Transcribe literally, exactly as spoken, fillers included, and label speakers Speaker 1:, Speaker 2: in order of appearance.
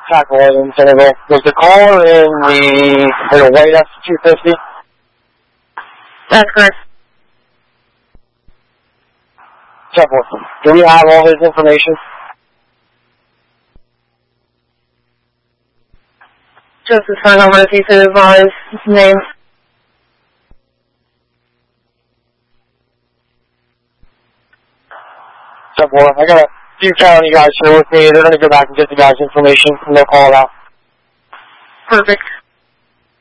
Speaker 1: Tackle in Senegal. Was the caller in the, the white F two fifty?
Speaker 2: That's correct.
Speaker 1: Temple. Do we have all his information?
Speaker 2: Just his phone number, if you could advise his name.
Speaker 1: Temple, I got a few county guys here with me. They're going to go back and get the guys' information and they'll call it out.
Speaker 2: Perfect.